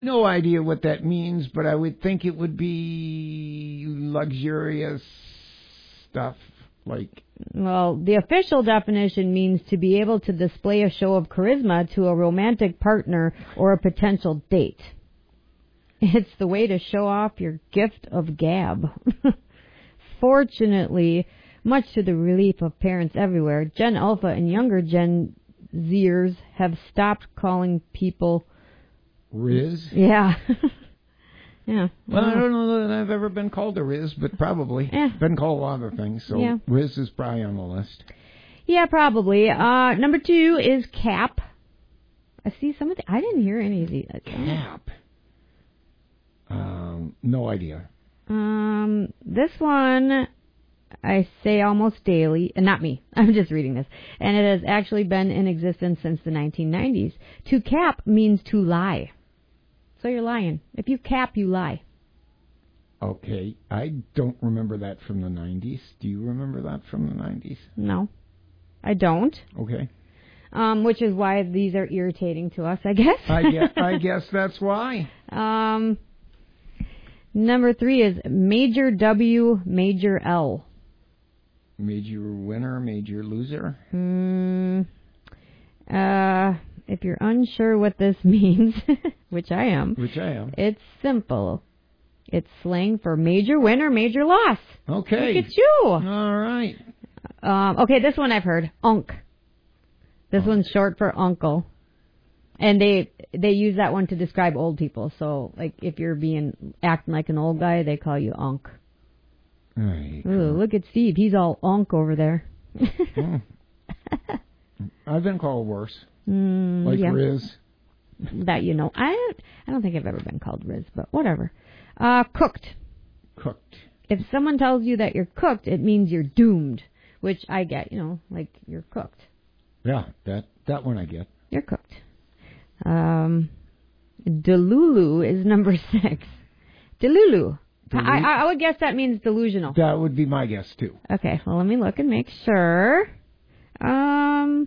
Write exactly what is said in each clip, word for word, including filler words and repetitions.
No idea what that means, but I would think it would be luxurious stuff like... Well, the official definition means to be able to display a show of charisma to a romantic partner or a potential date. It's the way to show off your gift of gab. Fortunately, much to the relief of parents everywhere, Gen Alpha and younger Gen Zers have stopped calling people... Riz? Yeah. Yeah. Well, I don't know that I've ever been called a Riz, but probably. Eh. Been called a lot of things, so Yeah. Riz is probably on the list. Yeah, probably. Uh, number two is cap. I see some of the... I didn't hear any of these. Cap? Um, no idea. Um, this one I say almost daily, and not me, I'm just reading this, and it has actually been in existence since the nineteen nineties. To cap means to lie. So you're lying. If you cap, you lie. Okay, I don't remember that from the nineties. Do you remember that from the nineties? No, I don't. Okay. Um, which is why these are irritating to us, I guess. I guess, I guess that's why. Um, number three is major W, major L. Major winner, major loser? Hmm. Uh, if you're unsure what this means, which I am. Which I am. It's simple. It's slang for major win or major loss. Okay. Look at you. All right. Um, okay, this one I've heard. Unk. This Unk. one's short for uncle. And they they use that one to describe old people. So, like, if you're being acting like an old guy, they call you unk. Right. Ooh, look at Steve. He's all unk over there. Hmm. I've been called worse. Mm, like yeah. Riz. That you know. I don't, I don't think I've ever been called Riz, but whatever. Uh, cooked. Cooked. If someone tells you that you're cooked, it means you're doomed, which I get, you know, like you're cooked. Yeah, that, that one I get. You're cooked. Um, Delulu is number six. Delulu. Delu- I, I, I would guess that means delusional. That would be my guess, too. Okay, well, let me look and make sure. Um,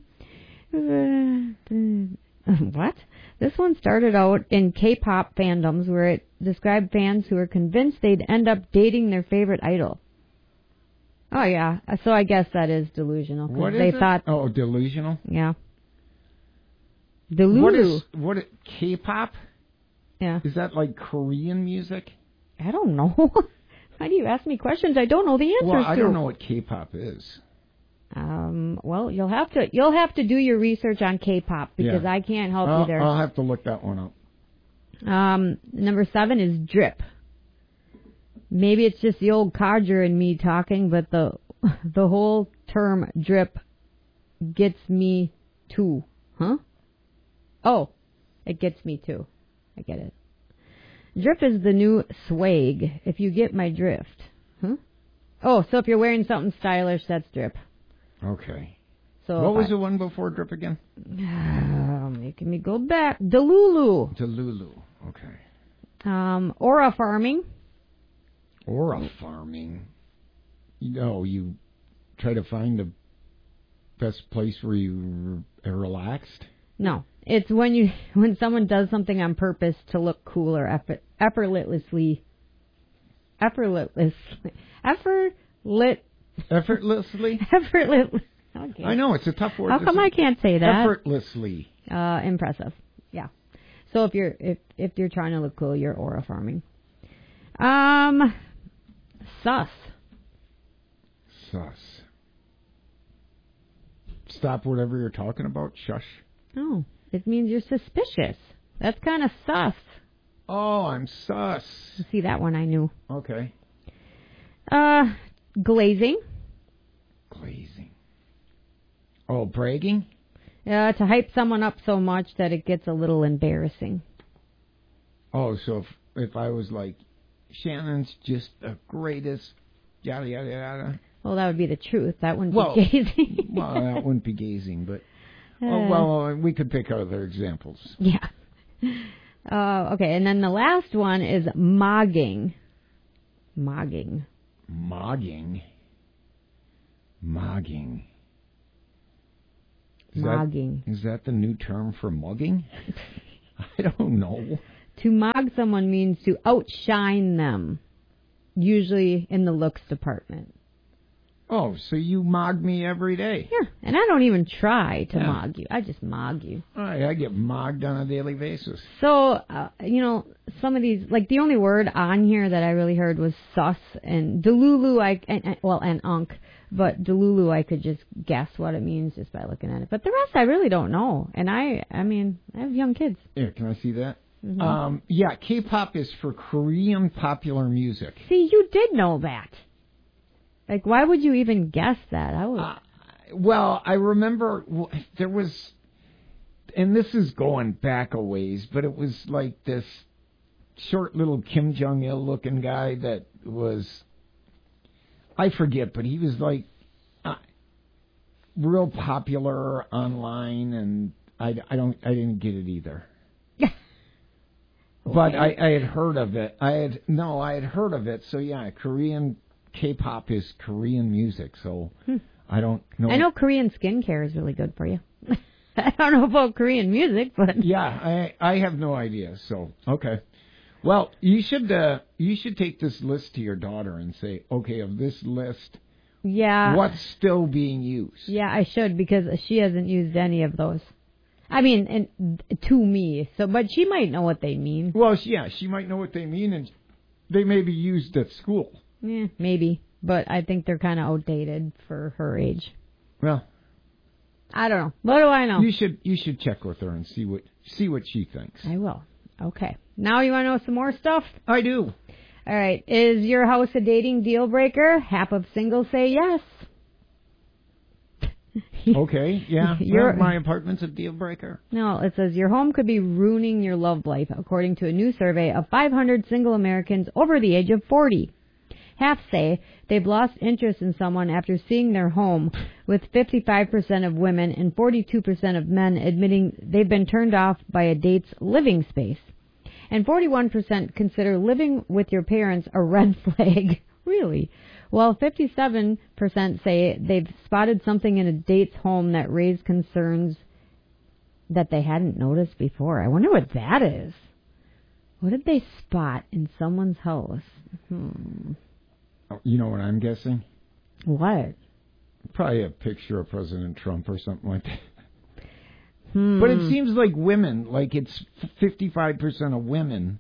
what? This one started out in K-pop fandoms where it described fans who were convinced they'd end up dating their favorite idol. Oh, yeah. So I guess that is delusional. What is they it? thought, Oh, delusional? yeah. Delulu. What is, what is, K-pop? Yeah. Is that like Korean music? I don't know. Why do you ask me questions I don't know the answers Well, I to? don't know what K-pop is. Um, well, you'll have to you'll have to do your research on K-pop because Yeah. I can't help I'll, you there. I'll have to look that one up. Um, number seven is drip. Maybe it's just the old codger in me talking, but the the whole term drip gets me too. Huh? Oh, it gets me too. I get it. Drip is the new swag, if you get my drift. Huh? Oh, so if you're wearing something stylish, that's drip. Okay. So What was I, the one before drip again? Uh, making me go back. Delulu. Delulu. Okay. Um, aura farming. Aura farming. You know, you try to find the best place where you are relaxed. No, it's when you when someone does something on purpose to look cool or effort, effortlessly, effortlessly, effortless, Effortlessly? effortless. Okay. I know, it's a tough word. How to come say. I can't say that? Effortlessly. Uh, impressive. Yeah. So if you're if if you're trying to look cool, you're aura farming. Um, sus. Sus. Stop whatever you're talking about. Shush. Oh, it means you're suspicious. That's kind of sus. Oh, I'm sus. See, that one I knew. Okay. Uh, glazing. Glazing. Oh, bragging? Uh, to hype someone up so much that it gets a little embarrassing. Oh, so if, if I was like, Shannon's just the greatest, yada, yada, yada. Well, that would be the truth. That wouldn't Well, be gazing. Well, that wouldn't be gazing, but... Uh, oh, well, we could pick other examples. Yeah. Uh, okay, and then the last one is mogging. Mogging. Mogging? Mogging. Is Mogging. That, is that the new term for mugging? I don't know. To mog someone means to outshine them, usually in the looks department. Oh, so you mog me every day? Yeah, and I don't even try to Yeah. mog you. I just mog you. I, I get mogged on a daily basis. So, uh, you know, some of these, like the only word on here that I really heard was sus and Delulu, I, and, and, well, and unk, but Delulu I could just guess what it means just by looking at it. But the rest I really don't know. And I, I mean, I have young kids. Here, can I see that? Mm-hmm. Um, yeah, K-pop is for Korean popular music. See, you did know that. Like, why would you even guess that? I would. Uh, well, I remember w- there was, and this is going back a ways, but it was like this short little Kim Jong-il looking guy that was, I forget, but he was like uh, real popular online, and I, I don't, I didn't get it either. But I, I had heard of it. I had no, I had heard of it. So yeah, Korean K-pop is Korean music. So Hmm. I don't know. I know Korean skincare is really good for you. I don't know about Korean music, but Yeah, I I have no idea. So okay, well you should uh, you should take this list to your daughter and say, okay, of this list, yeah, what's still being used? yeah, I should because she hasn't used any of those. I mean, and to me. So, but she might know what they mean. Well, yeah, she might know what they mean, and they may be used at school. Yeah, maybe, but I think they're kind of outdated for her age. Well, I don't know. What do I know? you should you should check with her and see what see what she thinks. I will. Okay. Now you want to know some more stuff? I do. All right. Is your house a dating deal breaker? Half of singles say yes. Okay, yeah. Your- Well, my apartment's a deal breaker. No, it says your home could be ruining your love life, according to a new survey of five hundred single Americans over the age of forty. Half say they've lost interest in someone after seeing their home, with fifty-five percent of women and forty-two percent of men admitting they've been turned off by a date's living space. And forty-one percent consider living with your parents a red flag. Really? Well, fifty-seven percent say they've spotted something in a date's home that raised concerns that they hadn't noticed before. I wonder what that is. What did they spot in someone's house? Hmm. You know what I'm guessing? What? Probably a picture of President Trump or something like that. Hmm. But it seems like women, like it's fifty-five percent of women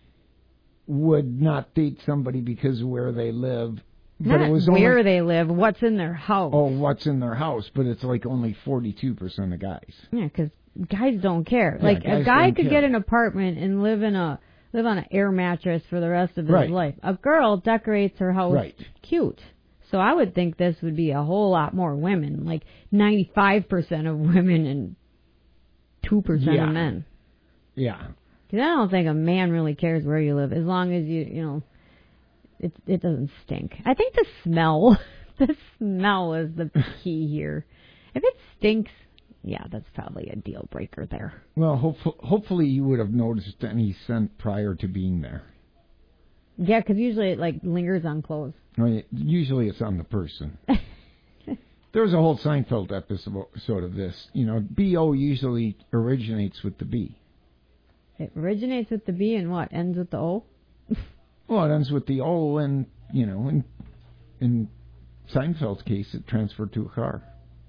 would not date somebody because of where they live. But Not it was where only, they live, what's in their house. oh, what's in their house, but it's like only forty-two percent of guys. Yeah, because guys don't care. Yeah, like guys a guy don't could care. get an apartment and live in a live on an air mattress for the rest of his Right. life. A girl decorates her house Right. cute. So I would think this would be a whole lot more women, like ninety-five percent of women and two percent Yeah. of men. Yeah. Because I don't think a man really cares where you live, as long as you, you know, it it doesn't stink. I think the smell, the smell is the key here. If it stinks, yeah, that's probably a deal breaker there. Well, hopefully, hopefully you would have noticed any scent prior to being there. Yeah, because usually it like lingers on clothes. Right, usually it's on the person. There was a whole Seinfeld episode of this. You know, B O usually originates with the B. It originates with the B and what ends with the O. Well, it ends with the O, and, you know, in, in Seinfeld's case, it transferred to a car.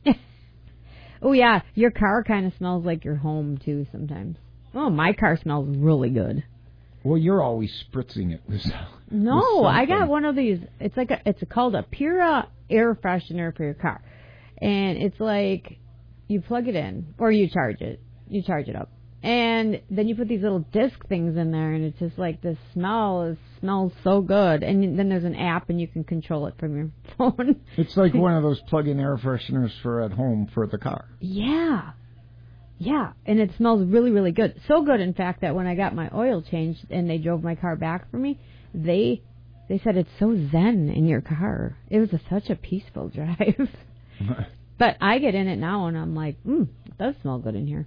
Oh yeah, your car kind of smells like your home too sometimes. Oh, my car smells really good. Well, you're always spritzing it with No, with I got something. one of these. It's like a, it's called a Pura air freshener for your car, and it's like you plug it in or you charge it. You charge it up, and then you put these little disc things in there, and it's just like the smell is, smells so good. And then there's an app, and you can control it from your phone. It's like one of those plug-in air fresheners for at home for the car. Yeah. Yeah, and it smells really, really good. So good, in fact, that when I got my oil changed and they drove my car back for me, they they said it's so zen in your car. It was a, such a peaceful drive. But I get in it now and I'm like, mm, it does smell good in here.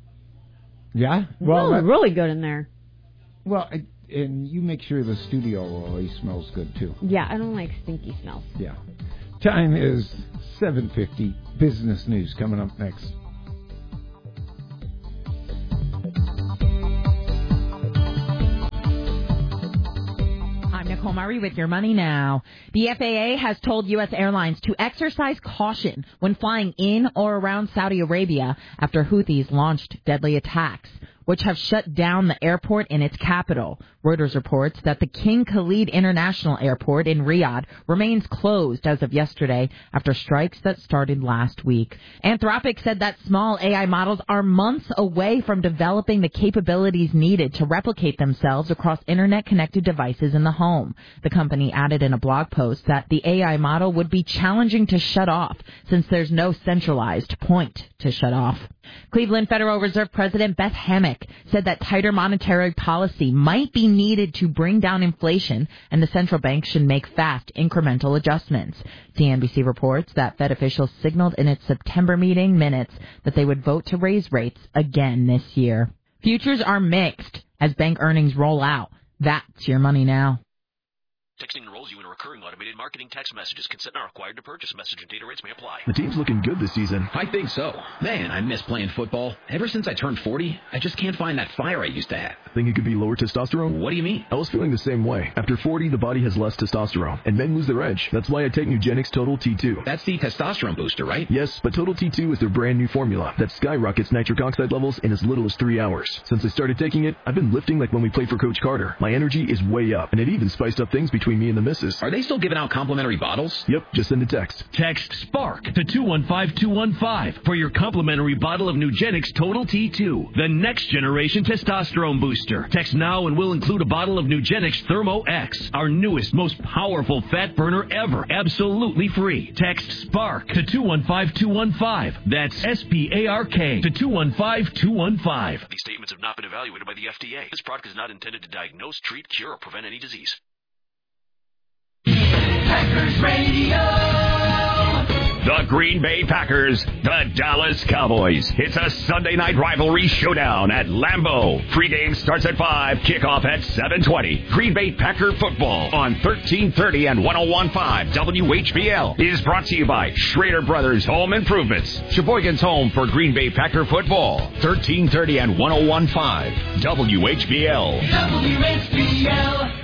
Yeah? Well, Well, that, really good in there. well, I- and you make sure the studio always smells good, too. Yeah, I don't like stinky smells. Yeah. Time is seven fifty. Business news coming up next. Nicole Murray with your money now. The F A A has told U S airlines to exercise caution when flying in or around Saudi Arabia after Houthis launched deadly attacks, which have shut down the airport in its capital. Reuters reports that the King Khalid International Airport in Riyadh remains closed as of yesterday after strikes that started last week. Anthropic said that small A I models are months away from developing the capabilities needed to replicate themselves across internet-connected devices in the home. The company added in a blog post that the A I model would be challenging to shut off since there's no centralized point to shut off. Cleveland Federal Reserve President Beth Hammack said that tighter monetary policy might be needed to bring down inflation and the central bank should make fast incremental adjustments. C N B C reports that Fed officials signaled in its September meeting minutes that they would vote to raise rates again this year. Futures are mixed as bank earnings roll out. That's your money now. Texting enrolls you in a recurring automated marketing text messages. Consent not required to purchase. Message and data rates may apply. The team's looking good this season. I think so. Man, I miss playing football. Ever since I turned forty, I just can't find that fire I used to have. Think it could be lower testosterone? What do you mean? I was feeling the same way. After forty, the body has less testosterone, and men lose their edge. That's why I take Nugenix Total T two. That's the testosterone booster, right? Yes, but Total T two is their brand new formula that skyrockets nitric oxide levels in as little as three hours. Since I started taking it, I've been lifting like when we played for Coach Carter. My energy is way up, and it even spiced up things between me and the missus. Are they still giving out complimentary bottles? Yep, just send a text. Text SPARK to two one five two one five for your complimentary bottle of Nugenix Total T two, the next generation testosterone booster. Text now and we'll include a bottle of Nugenix Thermo X, our newest, most powerful fat burner ever, absolutely free. Text SPARK to two one five two one five. That's S P A R K to two one five two one five. These statements have not been evaluated by the F D A. This product is not intended to diagnose, treat, cure, or prevent any disease. Packers Radio. The Green Bay Packers, the Dallas Cowboys. It's a Sunday night rivalry showdown at Lambeau. Pregame starts at five, kickoff at seven twenty. Green Bay Packer football on thirteen thirty and one oh one point five W H B L is brought to you by Schrader Brothers Home Improvements. Sheboygan's home for Green Bay Packer football. thirteen thirty and one oh one point five W H B L. W H B L.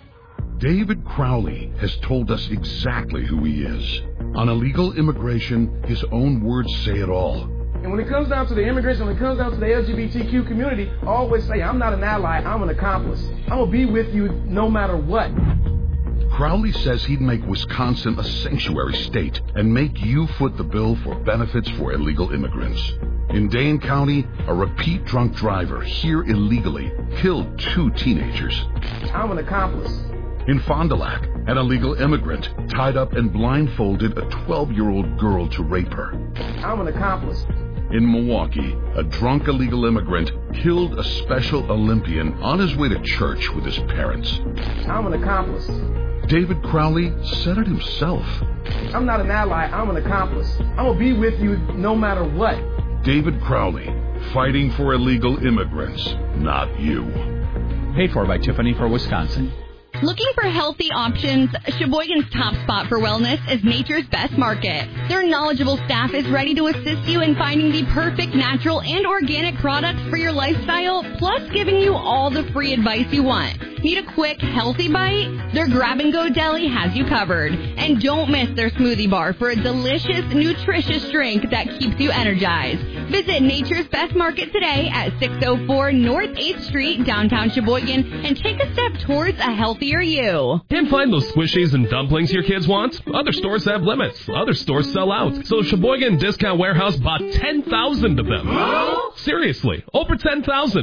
David Crowley has told us exactly who he is. On illegal immigration, his own words say it all. And when it comes down to the immigration, when it comes down to the L G B T Q community, I always say, I'm not an ally, I'm an accomplice. I'm going to be with you no matter what. Crowley says he'd make Wisconsin a sanctuary state and make you foot the bill for benefits for illegal immigrants. In Dane County, a repeat drunk driver here illegally killed two teenagers. I'm an accomplice. In Fond du Lac, an illegal immigrant tied up and blindfolded a twelve-year-old girl to rape her. I'm an accomplice. In Milwaukee, a drunk illegal immigrant killed a Special Olympian on his way to church with his parents. I'm an accomplice. David Crowley said it himself. I'm not an ally, I'm an accomplice. I'm going to be with you no matter what. David Crowley, fighting for illegal immigrants, not you. Paid for by Tiffany for Wisconsin. Looking for healthy options? Sheboygan's top spot for wellness is Nature's Best Market. Their knowledgeable staff is ready to assist you in finding the perfect natural and organic products for your lifestyle, plus giving you all the free advice you want. Need a quick, healthy bite? Their grab-and-go deli has you covered. And don't miss their smoothie bar for a delicious, nutritious drink that keeps you energized. Visit Nature's Best Market today at six oh four North eighth Street, downtown Sheboygan, and take a step towards a healthier you. Can't find those squishies and dumplings your kids want? Other stores have limits. Other stores sell out. So Sheboygan Discount Warehouse bought ten thousand of them. Huh? Seriously, over ten thousand.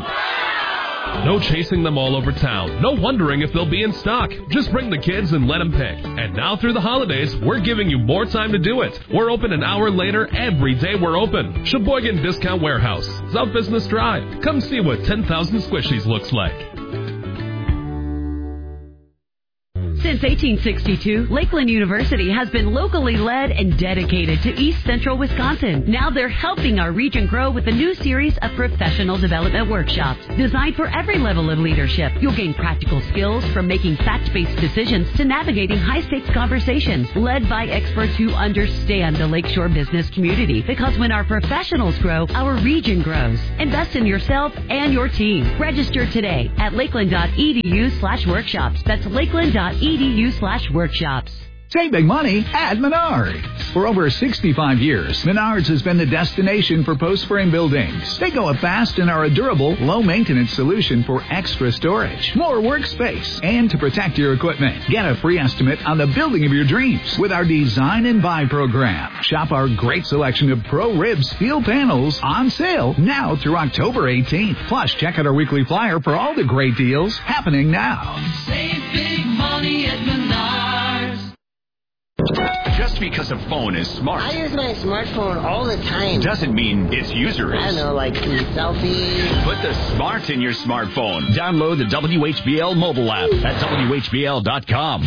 No chasing them all over town. No wondering if they'll be in stock. Just bring the kids and let them pick. And now through the holidays, we're giving you more time to do it. We're open an hour later every day we're open. Sheboygan Discount Warehouse, South Business Drive. Come see what ten thousand squishies looks like. Since eighteen sixty-two, Lakeland University has been locally led and dedicated to East Central Wisconsin. Now they're helping our region grow with a new series of professional development workshops designed for every level of leadership. You'll gain practical skills from making fact-based decisions to navigating high-stakes conversations led by experts who understand the Lakeshore business community. Because when our professionals grow, our region grows. Invest in yourself and your team. Register today at lakeland.edu slash workshops. That's lakeland.edu slash workshops. Save big money at Menards. For over sixty-five years, Menards has been the destination for post-frame buildings. They go up fast and are a durable, low-maintenance solution for extra storage, more workspace, and to protect your equipment. Get a free estimate on the building of your dreams with our Design and Buy program. Shop our great selection of Pro Rib steel panels on sale now through October eighteenth. Plus, check out our weekly flyer for all the great deals happening now. Save big money at Menards. Just because a phone is smart. I use my smartphone all the time. Doesn't mean its user is. I don't know, like selfies. Put the smart in your smartphone. Download the W H B L mobile app at W H B L dot com.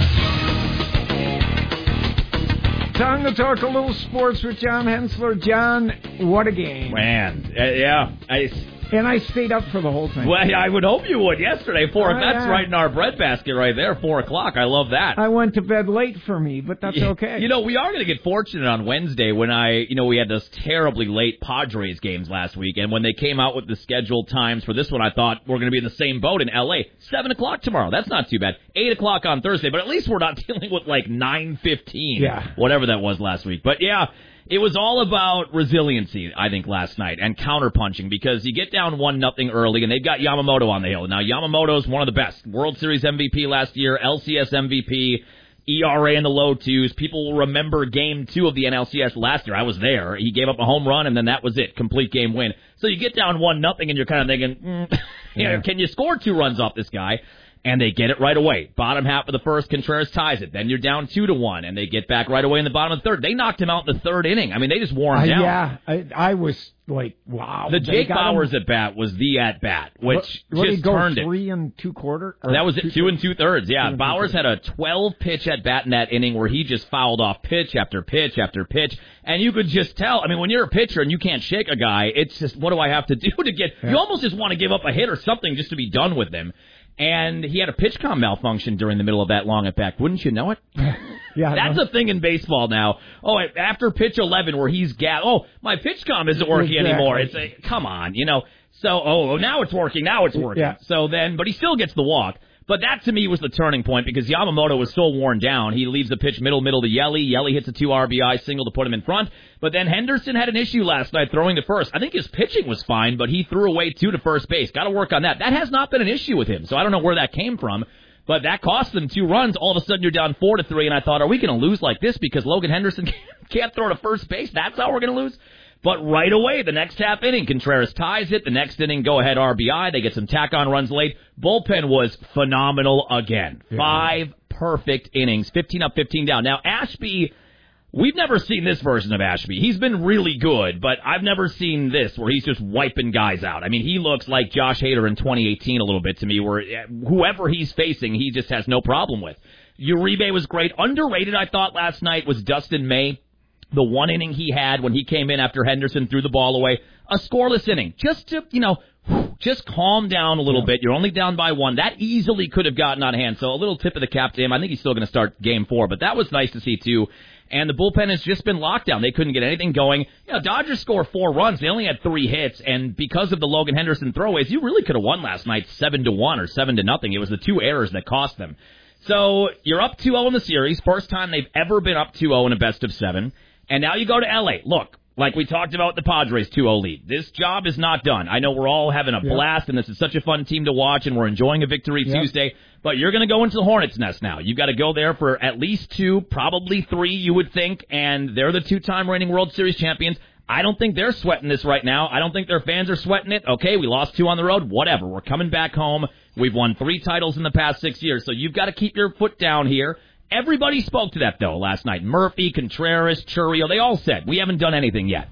Time to talk a little sports with John Hensler. John, what a game. Man, uh, yeah. I... And I stayed up for the whole thing. Well, I would hope you would. Yesterday, four. Oh, that's yeah. right in our breadbasket right there, four o'clock. I love that. I went to bed late for me, but that's Yeah. okay. You know, we are going to get fortunate on Wednesday when I, you know, we had those terribly late Padres games last week, and when they came out with the scheduled times for this one, I thought we're going to be in the same boat in L A. Seven o'clock tomorrow. That's not too bad. Eight o'clock on Thursday, but at least we're not dealing with like nine fifteen. Yeah. Whatever that was last week. But yeah. It was all about resiliency, I think, last night, and counterpunching, because you get down one nothing early, and they've got Yamamoto on the hill. Now, Yamamoto's one of the best. World Series M V P last year, L C S M V P, E R A in the low twos. People will remember game two of the N L C S last year. I was there. He gave up a home run, and then that was it. Complete game win. So you get down one nothing, and you're kind of thinking, mm, you know, can you score two runs off this guy? And they get it right away. Bottom half of the first, Contreras ties it. Then you're down two to one, and they get back right away in the bottom of the third. They knocked him out in the third inning. I mean, they just wore him uh, down. Yeah, I, I was like, wow. The Jake Bauers him. at bat was the at bat, which what, what just did he go, turned three it. and two quarter. That was it, two, two and two thirds. Yeah, two Bauers two had a twelve pitch at bat in that inning where he just fouled off pitch after pitch after pitch, and you could just tell. I mean, when you're a pitcher and you can't shake a guy, it's just, what do I have to do to get? Yeah. You almost just want to give up a hit or something just to be done with him. And he had a pitch comm malfunction during the middle of that long at bat. Wouldn't you know it? Yeah, that's a thing in baseball now. Oh, after pitch eleven, where he's ga- oh, my pitch comm isn't working exactly. anymore. It's a come on, you know. So oh, now it's working. Now it's working. Yeah. So then, but he still gets the walk. But that, to me, was the turning point because Yamamoto was so worn down. He leaves the pitch middle, middle to Yelly. Yelly hits a two R B I single to put him in front. But then Henderson had an issue last night throwing to first. I think his pitching was fine, but he threw away two to first base. Got to work on that. That has not been an issue with him, so I don't know where that came from. But that cost them two runs. All of a sudden, you're down four to three, and I thought, are we going to lose like this because Logan Henderson can't throw to first base? That's how we're going to lose? But right away, the next half inning, Contreras ties it. The next inning, go-ahead R B I. They get some tack-on runs late. Bullpen was phenomenal again. Yeah. Five perfect innings, fifteen up, fifteen down. Now, Ashby, we've never seen this version of Ashby. He's been really good, but I've never seen this where he's just wiping guys out. I mean, he looks like Josh Hader in twenty eighteen a little bit to me, where whoever he's facing, he just has no problem with. Uribe was great. Underrated, I thought, last night was Dustin May. The one inning he had when he came in after Henderson threw the ball away, a scoreless inning, just to, you know, just calm down a little yeah. bit. You're only down by one. That easily could have gotten out of hand. So a little tip of the cap to him. I think he's still going to start game four, but that was nice to see, too. And the bullpen has just been locked down. They couldn't get anything going. You know, Dodgers score four runs. They only had three hits, and because of the Logan Henderson throwaways, you really could have won last night seven to one or seven to nothing. It was the two errors that cost them. So you're up two oh in the series. First time they've ever been up two oh in a best of seven. And now you go to L A. Look, like we talked about the Padres two oh lead. This job is not done. I know we're all having a yep. blast, and this is such a fun team to watch, and we're enjoying a victory yep. Tuesday. But you're going to go into the Hornets' nest now. You've got to go there for at least two, probably three, you would think, and they're the two-time reigning World Series champions. I don't think they're sweating this right now. I don't think their fans are sweating it. Okay, we lost two on the road. Whatever. We're coming back home. We've won three titles in the past six years, so you've got to keep your foot down here. Everybody spoke to that, though, last night. Murphy, Contreras, Churio, they all said, we haven't done anything yet.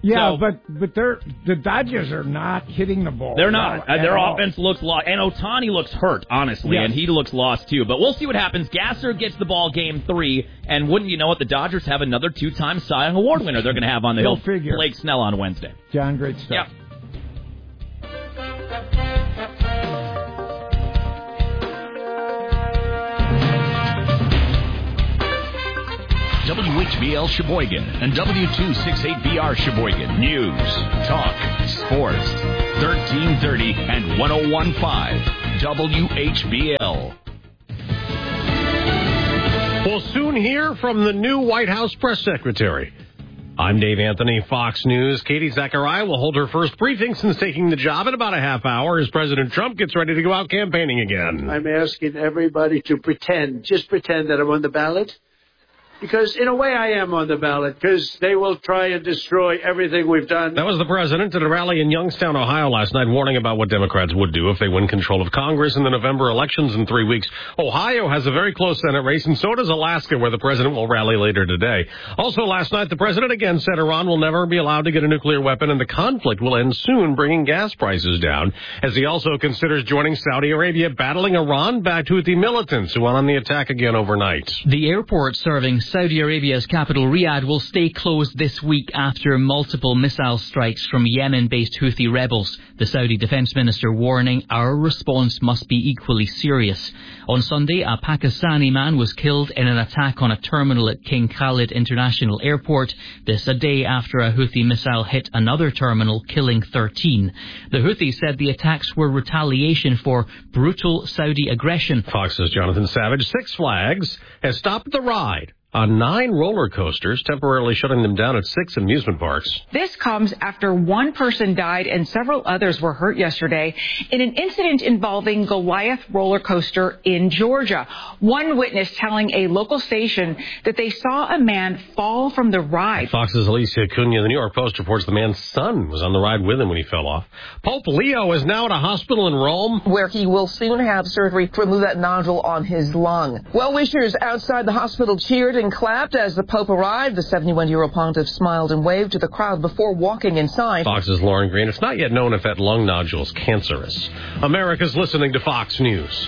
Yeah, So- but but they're the Dodgers are not hitting the ball. They're not. Uh, at their all. offense looks lost. And Otani looks hurt, honestly, Yes. and he looks lost, too. But we'll see what happens. Gasser gets the ball game three, and wouldn't you know it, the Dodgers have another two-time Cy Young Award winner they're going to have on the Go hill, figure. Blake Snell, on Wednesday. John, great stuff. Yep. W H B L Sheboygan and W two sixty-eight B R Sheboygan. News, talk, sports. thirteen thirty and one oh one point five W H B L. We'll soon hear from the new White House press secretary. I'm Dave Anthony, Fox News. Katie Zachariah will hold her first briefing since taking the job in about a half hour as President Trump gets ready to go out campaigning again. I'm asking everybody to pretend, just pretend that I'm on the ballot. Because in a way I am on the ballot, because they will try and destroy everything we've done. That was the president at a rally in Youngstown, Ohio last night, warning about what Democrats would do if they win control of Congress in the November elections in three weeks. Ohio has a very close Senate race, and so does Alaska, where the president will rally later today. Also last night, the president again said Iran will never be allowed to get a nuclear weapon, and the conflict will end soon, bringing gas prices down, as he also considers joining Saudi Arabia, battling Iran-backed Houthi militants who went on the attack again overnight. The airport serving Saudi Arabia's capital Riyadh will stay closed this week after multiple missile strikes from Yemen-based Houthi rebels. The Saudi defense minister warning our response must be equally serious. On Sunday, a Pakistani man was killed in an attack on a terminal at King Khalid International Airport. This a day after a Houthi missile hit another terminal, killing thirteen. The Houthis said the attacks were retaliation for brutal Saudi aggression. Fox's Jonathan Savage. Six Flags has stopped the ride on nine roller coasters, temporarily shutting them down at six amusement parks. This comes after one person died and several others were hurt yesterday in an incident involving Goliath roller coaster in Georgia. One witness telling a local station that they saw a man fall from the ride. Fox's Alicia Cunha. The New York Post reports the man's son was on the ride with him when he fell off. Pope Leo is now at a hospital in Rome, where he will soon have surgery to remove that nodule on his lung. Well-wishers outside the hospital cheered and clapped as the Pope arrived. The seventy-one-year-old pontiff smiled and waved to the crowd before walking inside. Fox's Lauren Green. It's not yet known if that lung nodule is cancerous. America's listening to Fox News.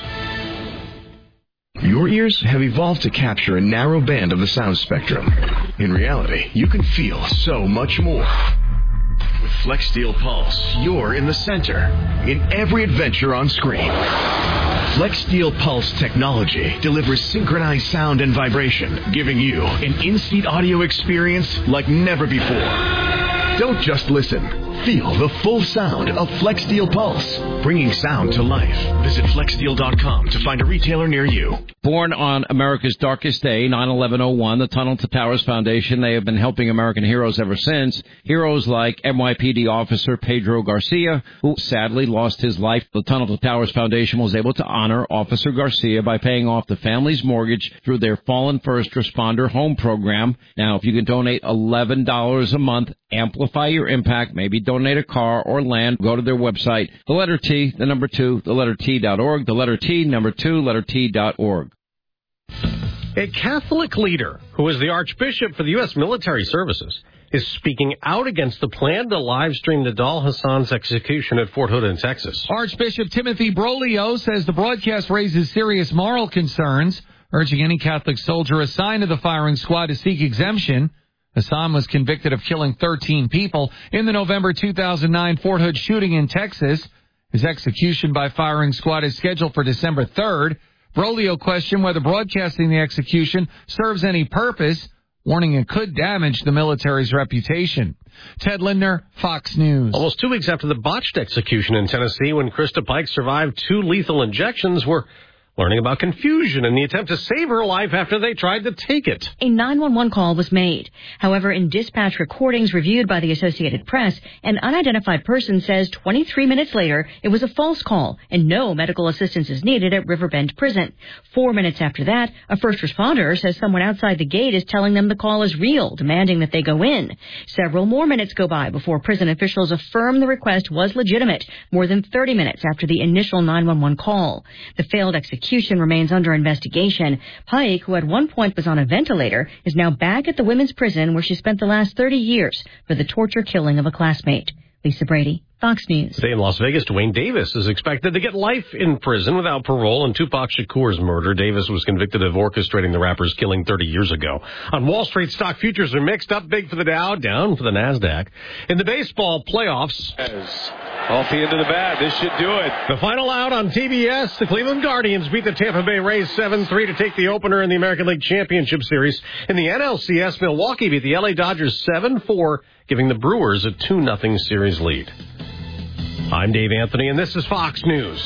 Your ears have evolved to capture a narrow band of the sound spectrum. In reality, you can feel so much more. With Flex Steel Pulse, you're in the center, in every adventure on screen. Flex Steel Pulse technology delivers synchronized sound and vibration, giving you an in-seat audio experience like never before. Don't just listen. Feel the full sound of Flex Steel Pulse, bringing sound to life. Visit flex steel dot com to find a retailer near you. Born on America's darkest day, nine eleven oh one, the Tunnel to Towers Foundation, they have been helping American heroes ever since. Heroes like N Y P D officer Pedro Garcia, who sadly lost his life. The Tunnel to Towers Foundation was able to honor Officer Garcia by paying off the family's mortgage through their Fallen First Responder Home Program. Now, if you can donate eleven dollars a month, amplify your impact, maybe donate a car or land, go to their website, the letter T, the number two, the letter T dot org, the letter T, number two, letter T dot org. A Catholic leader who is the Archbishop for the U S Military Services is speaking out against the plan to live stream Nidal Hassan's execution at Fort Hood in Texas. Archbishop Timothy Broglio says the broadcast raises serious moral concerns, urging any Catholic soldier assigned to the firing squad to seek exemption. Hassan was convicted of killing thirteen people in the November two thousand nine Fort Hood shooting in Texas. His execution by firing squad is scheduled for December third. Broglio questioned whether broadcasting the execution serves any purpose, warning it could damage the military's reputation. Ted Lindner, Fox News. Almost two weeks after the botched execution in Tennessee, when Krista Pike survived two lethal injections, we're learning about confusion in the attempt to save her life after they tried to take it. A nine one one call was made. However, in dispatch recordings reviewed by the Associated Press, an unidentified person says twenty-three minutes later it was a false call and no medical assistance is needed at Riverbend Prison. Four minutes after that, a first responder says someone outside the gate is telling them the call is real, demanding that they go in. Several more minutes go by before prison officials affirm the request was legitimate, more than thirty minutes after the initial nine one one call. The failed execution execution remains under investigation. Pike, who at one point was on a ventilator, is now back at the women's prison where she spent the last thirty years for the torture killing of a classmate. Lisa Brady, Fox News. Today in Las Vegas, Dwayne Davis is expected to get life in prison without parole in Tupac Shakur's murder. Davis was convicted of orchestrating the rapper's killing thirty years ago. On Wall Street, stock futures are mixed, up big for the Dow, down for the NASDAQ. In the baseball playoffs, as off the end of the bat, this should do it. The final out on T B S, the Cleveland Guardians beat the Tampa Bay Rays seven three to take the opener in the American League Championship Series. In the N L C S, Milwaukee beat the L A Dodgers seven four, giving the Brewers a two nothing series lead. I'm Dave Anthony, and this is Fox News.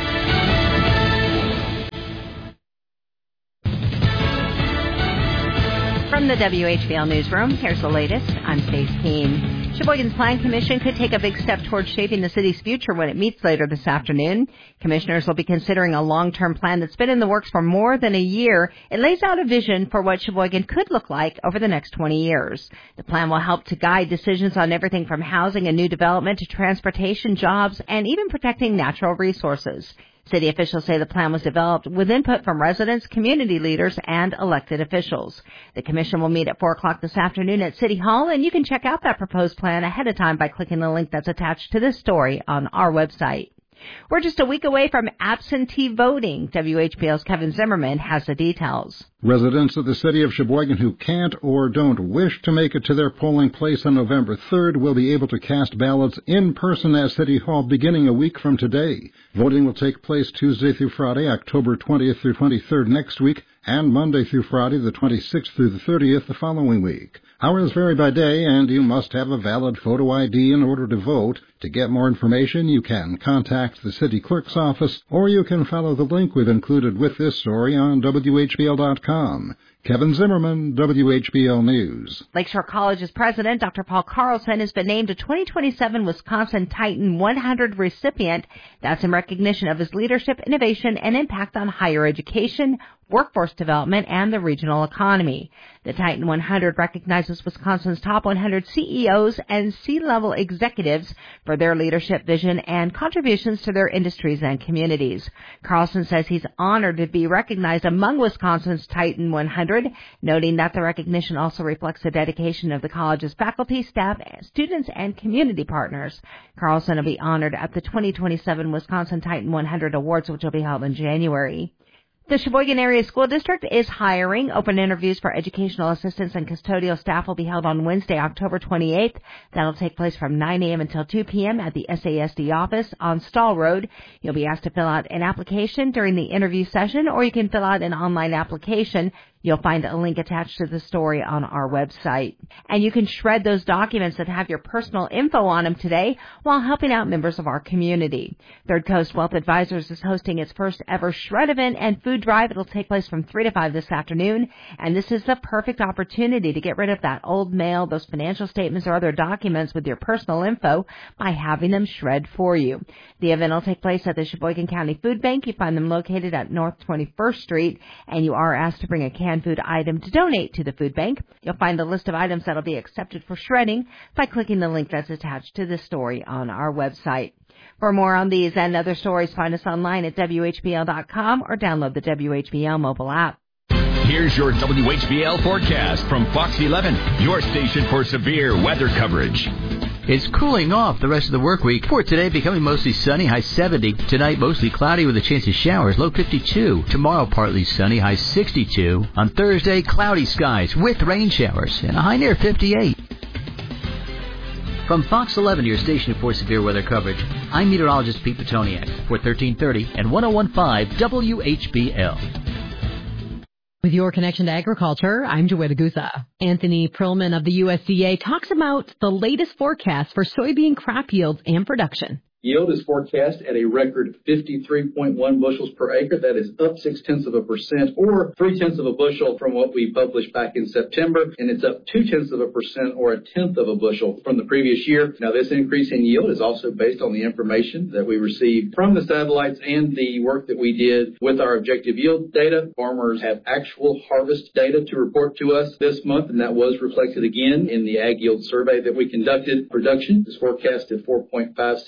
From the W H B L Newsroom, here's the latest. I'm Stace Keene. Sheboygan's Plan Commission could take a big step towards shaping the city's future when it meets later this afternoon. Commissioners will be considering a long-term plan that's been in the works for more than a year. It lays out a vision for what Sheboygan could look like over the next twenty years. The plan will help to guide decisions on everything from housing and new development to transportation, jobs, and even protecting natural resources. City officials say the plan was developed with input from residents, community leaders, and elected officials. The commission will meet at four o'clock this afternoon at City Hall, and you can check out that proposed plan ahead of time by clicking the link that's attached to this story on our website. We're just a week away from absentee voting. W H B L's Kevin Zimmerman has the details. Residents of the city of Sheboygan who can't or don't wish to make it to their polling place on November third will be able to cast ballots in person at City Hall beginning a week from today. Voting will take place Tuesday through Friday, October twentieth through twenty-third next week, and Monday through Friday, the twenty-sixth through the thirtieth the following week. Hours vary by day, and you must have a valid photo I D in order to vote. To get more information, you can contact the city clerk's office, or you can follow the link we've included with this story on W H B L dot com. Kevin Zimmerman, W H B L News. Lakeshore College's president, Doctor Paul Carlson, has been named a twenty twenty-seven Wisconsin Titan one hundred recipient. That's in recognition of his leadership, innovation, and impact on higher education, workforce development, and the regional economy. The Titan one hundred recognizes Wisconsin's top one hundred C E Os and C-level executives for their leadership, vision, and contributions to their industries and communities. Carlson says he's honored to be recognized among Wisconsin's Titan one hundred, noting that the recognition also reflects the dedication of the college's faculty, staff, students, and community partners. Carlson will be honored at the twenty twenty-seven Wisconsin Titan one hundred Awards, which will be held in January. The Sheboygan Area School District is hiring. Open interviews for educational assistants and custodial staff will be held on Wednesday, October twenty-eighth. That'll take place from nine a.m. until two p.m. at the S A S D office on Stall Road. You'll be asked to fill out an application during the interview session, or you can fill out an online application. You'll find a link attached to the story on our website. And you can shred those documents that have your personal info on them today while helping out members of our community. Third Coast Wealth Advisors is hosting its first ever shred event and food drive. It'll take place from three to five this afternoon. And this is the perfect opportunity to get rid of that old mail, those financial statements, or other documents with your personal info by having them shred for you. The event will take place at the Sheboygan County Food Bank. You find them located at North twenty-first Street, and you are asked to bring a can food item to donate to the food bank. You'll find the list of items that will be accepted for shredding by clicking the link that's attached to this story on our website. For more on these and other stories, find us online at W H B L dot com or download the W H B L mobile app. Here's your W H B L forecast from Fox eleven, your station for severe weather coverage. It's cooling off the rest of the work week. For today, becoming mostly sunny, high seventy. Tonight, mostly cloudy with a chance of showers, low fifty-two. Tomorrow, partly sunny, high sixty-two. On Thursday, cloudy skies with rain showers and a high near fifty-eight. From Fox eleven, your station for severe weather coverage, I'm meteorologist Pete Petoniak for thirteen thirty and one oh one point five W H B L. With your connection to agriculture, I'm Joetta Gutha. Anthony Perlman of the U S D A talks about the latest forecast for soybean crop yields and production. Yield is forecast at a record fifty-three point one bushels per acre. That is up six-tenths of a percent or three-tenths of a bushel from what we published back in September, and it's up two-tenths of a percent or a tenth of a bushel from the previous year. Now, this increase in yield is also based on the information that we received from the satellites and the work that we did with our objective yield data. Farmers have actual harvest data to report to us this month, and that was reflected again in the Ag Yield Survey that we conducted. Production is forecast at four point five six billion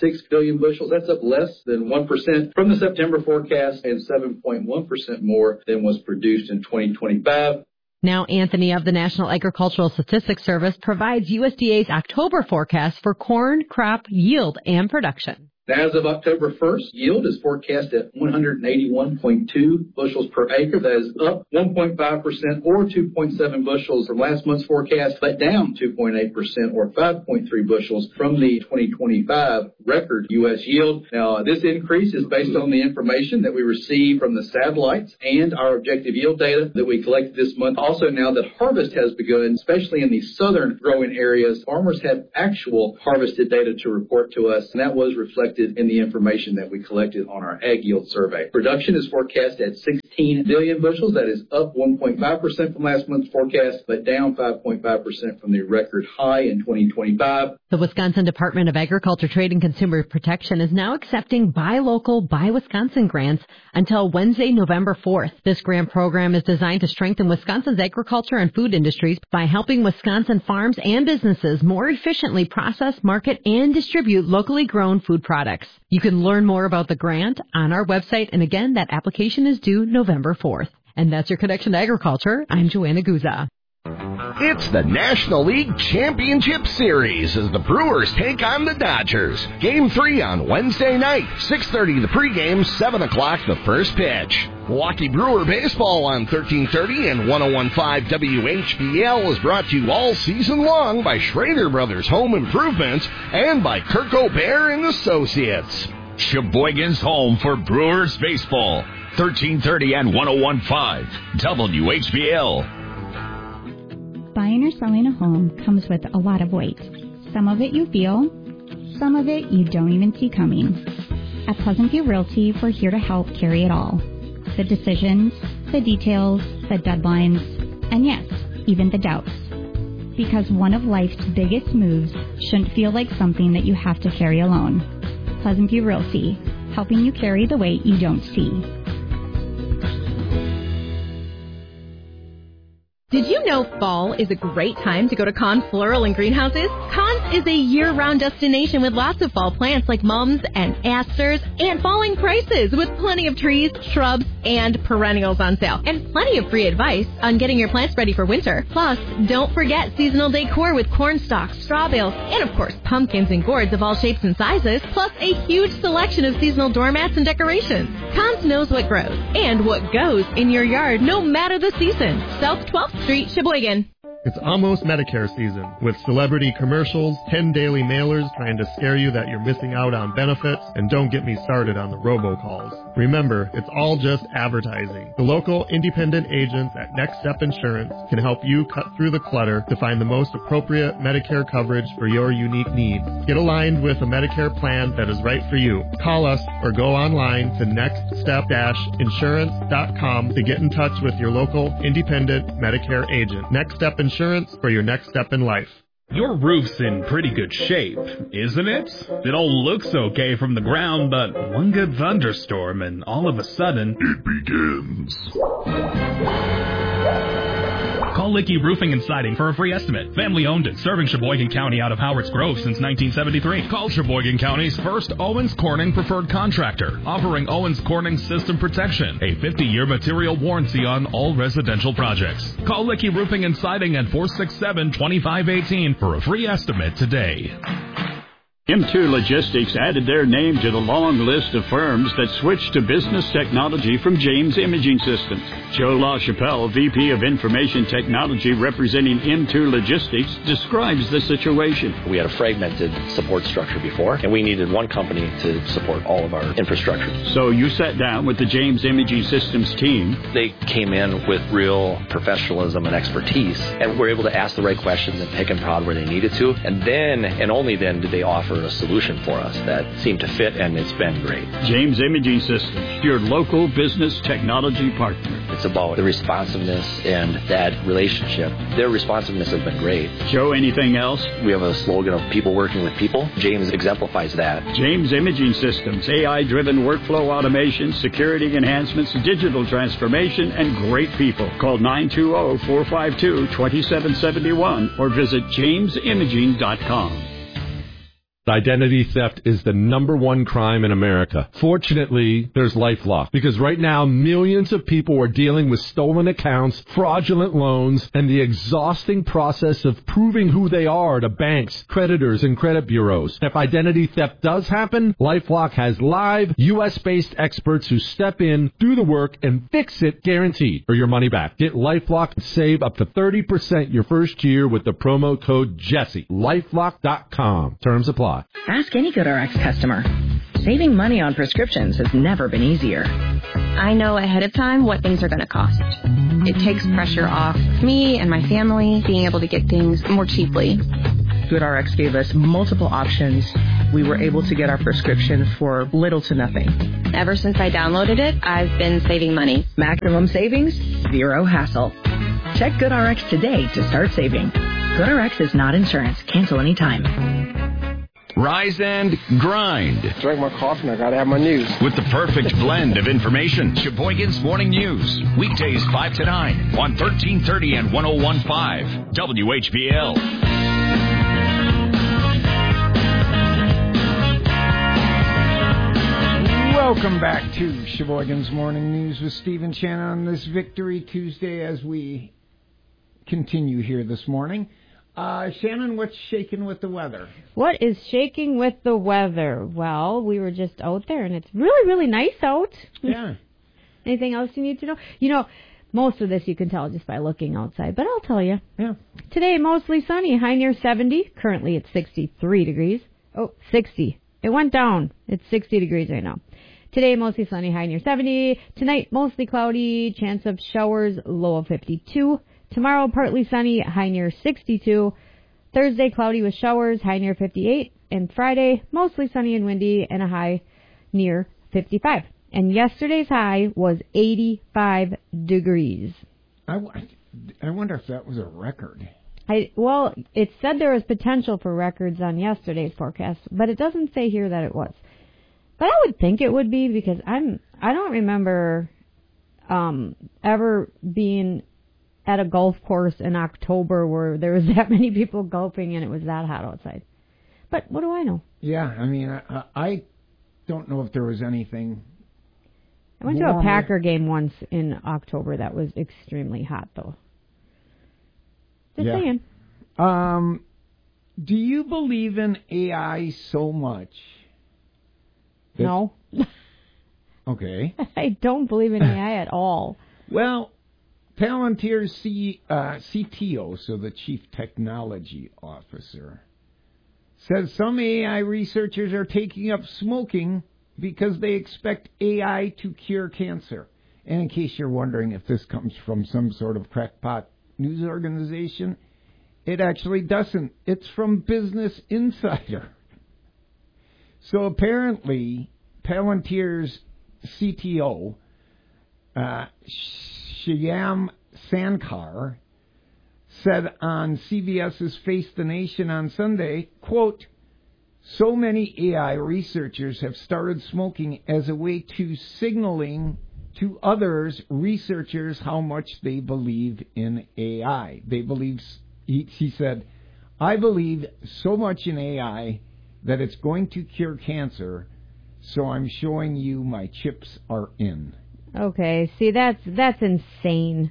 million bushels. That's up less than one percent from the September forecast and seven point one percent more than was produced in twenty twenty-five. Now, Anthony of the National Agricultural Statistics Service provides U S D A's October forecast for corn crop yield and production. As of October first, yield is forecast at one hundred eighty-one point two bushels per acre. That is up one point five percent or two point seven bushels from last month's forecast, but down two point eight percent or five point three bushels from the twenty twenty-five record U S yield. Now, this increase is based on the information that we received from the satellites and our objective yield data that we collected this month. Also, now that harvest has begun, especially in the southern growing areas, farmers have actual harvested data to report to us, and that was reflected in the information that we collected on our ag yield survey. Production is forecast at sixteen billion bushels. That is up one point five percent from last month's forecast, but down five point five percent from the record high in twenty twenty-five. The Wisconsin Department of Agriculture, Trade, and Consumer Protection is now accepting Buy Local, Buy Wisconsin grants until Wednesday, November fourth. This grant program is designed to strengthen Wisconsin's agriculture and food industries by helping Wisconsin farms and businesses more efficiently process, market, and distribute locally grown food products. You can learn more about the grant on our website, and again, that application is due November fourth. And that's your Connection to Agriculture. I'm Joanna Guza. It's the National League Championship Series as the Brewers take on the Dodgers. Game three on Wednesday night, six thirty the pregame, seven o'clock the first pitch. Milwaukee Brewer Baseball on thirteen thirty and one oh one point five W H B L is brought to you all season long by Schrader Brothers Home Improvements and by Kirk O'Bear and Associates. Sheboygan's home for Brewers Baseball, thirteen thirty and one oh one point five W H B L. Buying or selling a home comes with a lot of weight. Some of it you feel, some of it you don't even see coming. At Pleasant View Realty, we're here to help carry it all. The decisions, the details, the deadlines, and yes, even the doubts. Because one of life's biggest moves shouldn't feel like something that you have to carry alone. Pleasant View Realty, helping you carry the weight you don't see. Did you know fall is a great time to go to Kahn Floral and Greenhouses? Kahn's is a year-round destination with lots of fall plants like mums and asters and falling prices with plenty of trees, shrubs, and perennials on sale. And plenty of free advice on getting your plants ready for winter. Plus, don't forget seasonal decor with corn stalks, straw bales, and of course pumpkins and gourds of all shapes and sizes, plus a huge selection of seasonal doormats and decorations. Kahn's knows what grows and what goes in your yard no matter the season. South twelfth Street, Sheboygan. It's almost Medicare season, with celebrity commercials, ten daily mailers trying to scare you that you're missing out on benefits, and don't get me started on the robocalls. Remember, it's all just advertising. The local independent agents at Next Step Insurance can help you cut through the clutter to find the most appropriate Medicare coverage for your unique needs. Get aligned with a Medicare plan that is right for you. Call us or go online to next step insurance dot com to get in touch with your local independent Medicare agent. Next Step Insurance. Insurance for your next step in life. Your roof's in pretty good shape, isn't it? It all looks okay from the ground, but one good thunderstorm and all of a sudden, it begins. Call Licky Roofing and Siding for a free estimate. Family owned and serving Sheboygan County out of Howard's Grove since nineteen seventy-three. Call Sheboygan County's first Owens Corning preferred contractor, offering Owens Corning System Protection, a fifty-year material warranty on all residential projects. Call Licky Roofing and Siding at four six seven, two five one eight for a free estimate today. M two Logistics added their name to the long list of firms that switched to business technology from James Imaging Systems. Joe LaChapelle, V P of Information Technology representing M two Logistics, describes the situation. We had a fragmented support structure before, and we needed one company to support all of our infrastructure. So you sat down with the James Imaging Systems team. They came in with real professionalism and expertise, and were able to ask the right questions and pick and prod where they needed to. And then, and only then, did they offer a solution for us that seemed to fit, and it's been great. James Imaging Systems, your local business technology partner. It's about the responsiveness and that relationship. Their responsiveness has been great. Joe, anything else? We have a slogan of people working with people. James exemplifies that. James Imaging Systems, A I-driven workflow automation, security enhancements, digital transformation, and great people. Call nine two zero, four five two, two seven seven one or visit james imaging dot com. Identity theft is the number one crime in America. Fortunately, there's LifeLock, because right now millions of people are dealing with stolen accounts, fraudulent loans, and the exhausting process of proving who they are to banks, creditors, and credit bureaus. If identity theft does happen, LifeLock has live, U S-based experts who step in, do the work, and fix it guaranteed or your money back. Get LifeLock and save up to thirty percent your first year with the promo code Jesse. LifeLock dot com. Terms apply. Ask any GoodRx customer. Saving money on prescriptions has never been easier. I know ahead of time what things are going to cost. It takes pressure off me and my family being able to get things more cheaply. GoodRx gave us multiple options. We were able to get our prescription for little to nothing. Ever since I downloaded it, I've been saving money. Maximum savings, zero hassle. Check GoodRx today to start saving. GoodRx is not insurance. Cancel anytime. Rise and grind. Drink my coffee and I gotta have my news. With the perfect blend of information. Sheboygan's Morning News. Weekdays five to nine on thirteen thirty and one oh one point five W H B L. Welcome back to Sheboygan's Morning News with Stephen Shannon on this Victory Tuesday as we continue here this morning. Uh, Shannon, what's shaking with the weather? What is shaking with the weather? Well, we were just out there, and it's really, really nice out. Yeah. Anything else you need to know? You know, most of this you can tell just by looking outside, but I'll tell you. Yeah. Today, mostly sunny, high near seventy. Currently, it's sixty-three degrees. Oh, sixty. It went down. It's sixty degrees right now. Today, mostly sunny, high near seventy. Tonight, mostly cloudy, chance of showers, low of fifty-two. Tomorrow, partly sunny, high near sixty-two. Thursday, cloudy with showers, high near fifty-eight. And Friday, mostly sunny and windy, and a high near fifty-five. And yesterday's high was eighty-five degrees. I, I wonder if that was a record. I Well, it said there was potential for records on yesterday's forecast, but it doesn't say here that it was. But I would think it would be, because I'm, I don't remember um, ever being at a golf course in October where there was that many people golfing and it was that hot outside. But what do I know? Yeah, I mean, I, I don't know if there was anything. I went to a Packer game once in October that was extremely hot, though. Just yeah. saying. Um, do you believe in A I so much? that- No. Okay. I don't believe in A I at all. Well, Palantir's C, uh, C T O, so the Chief Technology Officer, says some A I researchers are taking up smoking because they expect A I to cure cancer. And in case you're wondering if this comes from some sort of crackpot news organization, it actually doesn't. It's from Business Insider. So apparently, Palantir's C T O, uh, Shyam Sankar, said on C B S's Face the Nation on Sunday, quote, "So many A I researchers have started smoking as a way to signaling to others researchers how much they believe in A I. They believe," he, he said, "I believe so much in A I that it's going to cure cancer, so I'm showing you my chips are in." Okay, see, that's that's insane.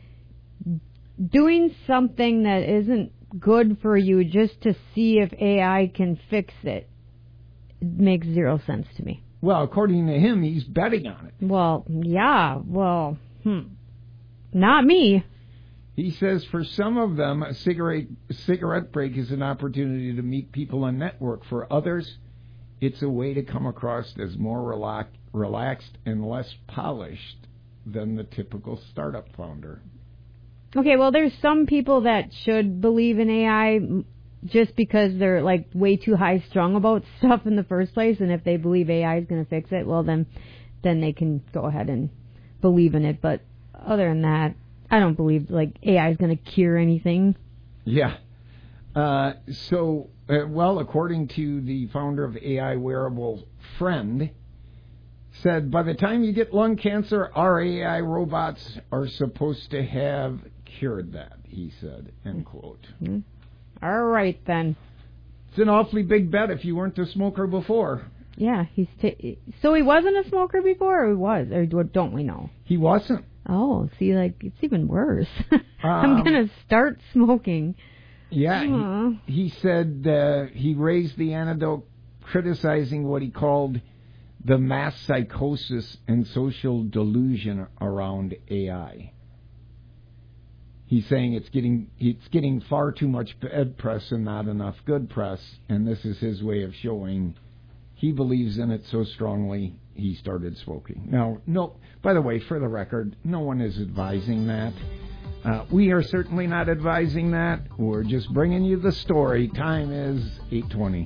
Doing something that isn't good for you just to see if A I can fix it makes zero sense to me. Well, according to him, he's betting on it. Well, yeah, well, hmm. Not me. He says for some of them, a cigarette, a cigarette break is an opportunity to meet people and network. For others, it's a way to come across as more relax, relaxed and less polished than the typical startup founder. Okay, well, there's some people that should believe in A I just because they're, like, way too high-strung about stuff in the first place, and if they believe A I is going to fix it, well, then then they can go ahead and believe in it. But other than that, I don't believe, like, A I is going to cure anything. Yeah. Uh, so, uh, well, according to the founder of A I Wearable Friend, said, by the time you get lung cancer, our A I robots are supposed to have cured that, he said, end quote. Mm-hmm. All right, then. It's an awfully big bet if you weren't a smoker before. Yeah, he's t- so he wasn't a smoker before, or he was, or don't we know? He wasn't. Oh, see, like, it's even worse. um, I'm going to start smoking. Yeah, he, he said uh, he raised the antidote criticizing what he called the mass psychosis and social delusion around A I. He's saying it's getting it's getting far too much bad press and not enough good press, and this is his way of showing he believes in it so strongly he started smoking. Now, no, by the way, for the record, no one is advising that. Uh, we are certainly not advising that. We're just bringing you the story. Time is eight twenty.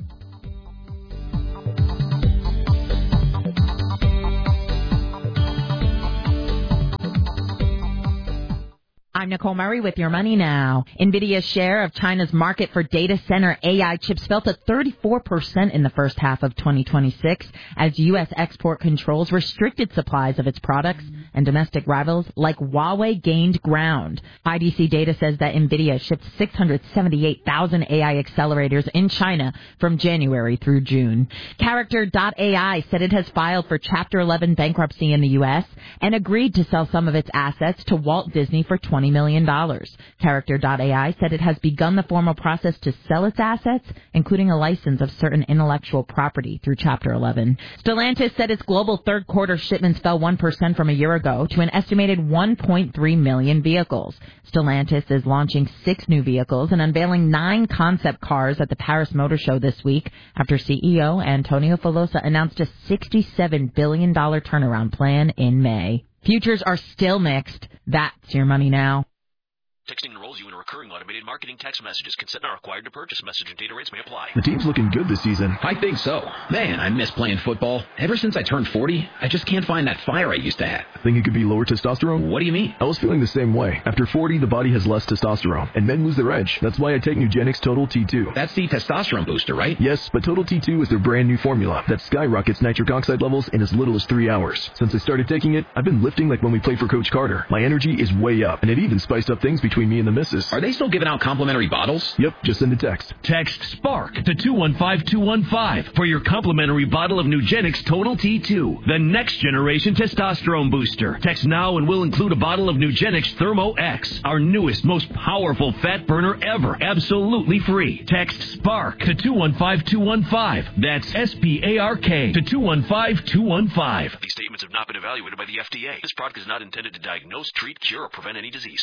I'm Nicole Murray with Your Money Now. NVIDIA's share of China's market for data center A I chips fell to thirty-four percent in the first half of twenty twenty-six as U S export controls restricted supplies of its products and domestic rivals like Huawei gained ground. I D C data says that NVIDIA shipped six hundred seventy-eight thousand A I accelerators in China from January through June. Character dot A I said it has filed for Chapter eleven bankruptcy in the U S and agreed to sell some of its assets to Walt Disney for twenty million dollars. Character dot A I said it has begun the formal process to sell its assets, including a license of certain intellectual property through Chapter eleven. Stellantis said its global third quarter shipments fell one percent from a year ago to an estimated one point three million vehicles. Stellantis is launching six new vehicles and unveiling nine concept cars at the Paris Motor Show this week after C E O Antonio Filosa announced a sixty-seven billion dollars turnaround plan in May. Futures are still mixed. That's Your Money Now. Texting enrolls you in a recurring automated marketing text messages. Consent not required to purchase. Message and data rates may apply. The team's looking good this season. I think so. Man, I miss playing football. Ever since I turned forty, I just can't find that fire I used to have. Think it could be lower testosterone? What do you mean? I was feeling the same way. After forty, the body has less testosterone, and men lose their edge. That's why I take Nugenix Total T two. That's the testosterone booster, right? Yes, but Total T two is their brand new formula that skyrockets nitric oxide levels in as little as three hours. Since I started taking it, I've been lifting like when we played for Coach Carter. My energy is way up, and it even spiced up things between me and the missus. Are they still giving out complimentary bottles? Yep, just send a text. Text SPARK to two one five two one five for your complimentary bottle of Nugenix Total T two, the next generation testosterone booster. Text now and we'll include a bottle of Nugenix Thermo X, our newest, most powerful fat burner ever, absolutely free. Text SPARK to two one five two one five. That's S P A R K to two one five two one five. These statements have not been evaluated by the F D A. This product is not intended to diagnose, treat, cure, or prevent any disease.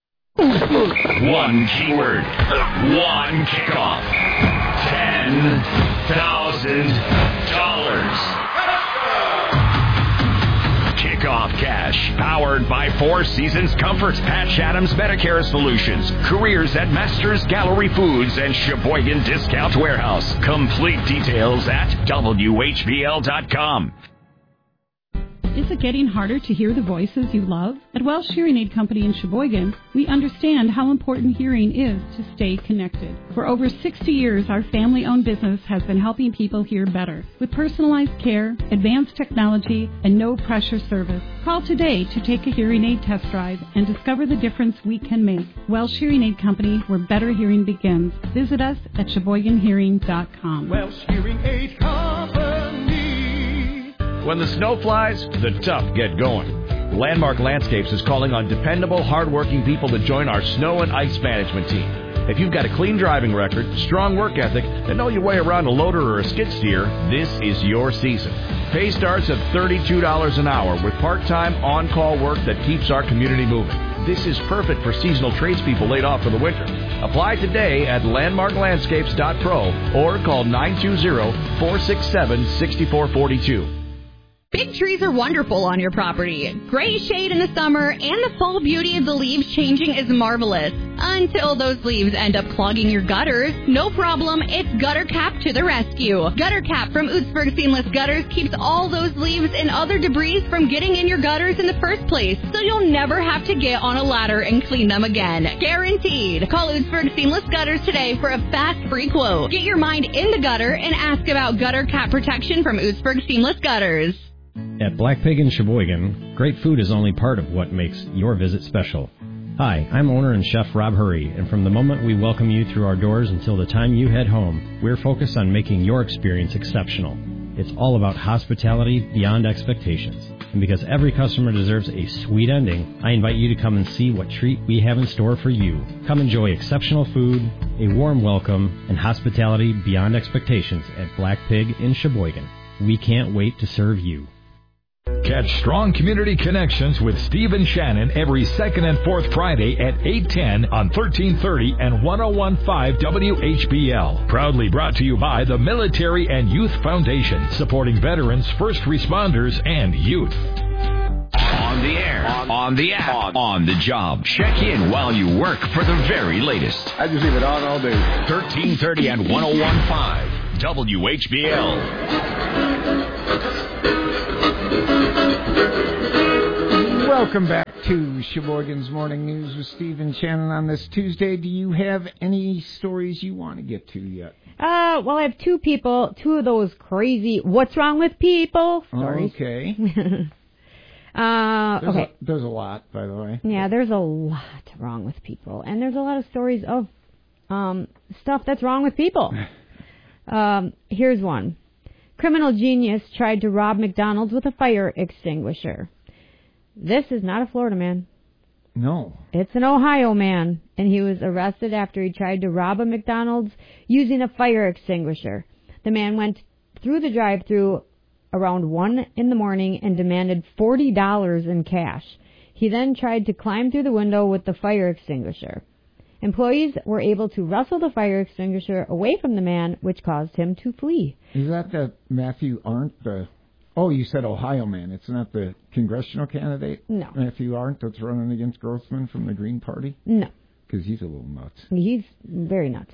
One keyword, one kickoff, ten thousand dollars. Kickoff Cash, powered by Four Seasons Comforts, Patch Adams Medicare Solutions, careers at Masters Gallery Foods and Sheboygan Discount Warehouse. Complete details at W H B L dot com. Is it getting harder to hear the voices you love? At Welsh Hearing Aid Company in Sheboygan, we understand how important hearing is to stay connected. For over sixty years, our family-owned business has been helping people hear better with personalized care, advanced technology, and no-pressure service. Call today to take a hearing aid test drive and discover the difference we can make. Welsh Hearing Aid Company, where better hearing begins. Visit us at Sheboygan Hearing dot com. Welsh Hearing Aid Company. When the snow flies, the tough get going. Landmark Landscapes is calling on dependable, hardworking people to join our snow and ice management team. If you've got a clean driving record, strong work ethic, and know your way around a loader or a skid steer, this is your season. Pay starts at thirty-two dollars an hour with part-time, on-call work that keeps our community moving. This is perfect for seasonal tradespeople laid off for the winter. Apply today at landmark landscapes dot pro or call nine two zero, four six seven, six four four two. Big trees are wonderful on your property. Great shade in the summer, and the fall beauty of the leaves changing is marvelous. Until those leaves end up clogging your gutters. No problem, it's Gutter Cap to the rescue. Gutter Cap from Ootsburg Seamless Gutters keeps all those leaves and other debris from getting in your gutters in the first place, so you'll never have to get on a ladder and clean them again. Guaranteed. Call Ootsburg Seamless Gutters today for a fast, free quote. Get your mind in the gutter and ask about Gutter Cap protection from Ootsburg Seamless Gutters. At Black Pig in Sheboygan, great food is only part of what makes your visit special. Hi, I'm owner and chef Rob Hurry, and from the moment we welcome you through our doors until the time you head home, we're focused on making your experience exceptional. It's all about hospitality beyond expectations. And because every customer deserves a sweet ending, I invite you to come and see what treat we have in store for you. Come enjoy exceptional food, a warm welcome, and hospitality beyond expectations at Black Pig in Sheboygan. We can't wait to serve you. Catch Strong Community Connections with Steve and Shannon every second and fourth Friday at eight ten on thirteen thirty and one oh one point five W H B L. Proudly brought to you by the Military and Youth Foundation, supporting veterans, first responders, and youth. On the air, on, on the app, on, on the job. Check in while you work for the very latest. I just leave it on all day. thirteen thirty and one oh one point five W H B L. Welcome back to Sheboygan's Morning News with Steve and Shannon on this Tuesday. Do you have any stories you want to get to yet? Uh, well, I have two people, two of those crazy "what's wrong with people" stories. Okay. uh, there's okay. A, there's a lot, by the way. Yeah, there's a lot wrong with people, and there's a lot of stories of um, stuff that's wrong with people. um, here's one. Criminal genius tried to rob McDonald's with a fire extinguisher. This is not a Florida man. No. It's an Ohio man, and he was arrested after he tried to rob a McDonald's using a fire extinguisher. The man went through the drive-thru around one in the morning and demanded forty dollars in cash. He then tried to climb through the window with the fire extinguisher. Employees were able to wrestle the fire extinguisher away from the man, which caused him to flee. Is that the Matthew Arndt, the... Oh, you said Ohio man. It's not the congressional candidate? No. Matthew Arndt that's running against Grossman from the Green Party? No. Because he's a little nuts. He's very nuts.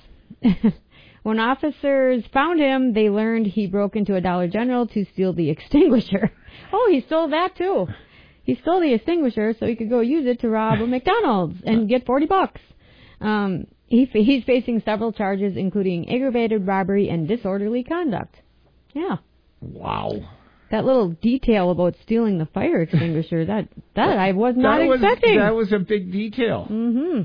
When officers found him, they learned he broke into a Dollar General to steal the extinguisher. Oh, he stole that too. He stole the extinguisher so he could go use it to rob a McDonald's and get forty bucks. Um, he, he's facing several charges, including aggravated robbery and disorderly conduct. Yeah. Wow. That little detail about stealing the fire extinguisher, that that I was not that was, expecting. That was a big detail. Mm-hmm.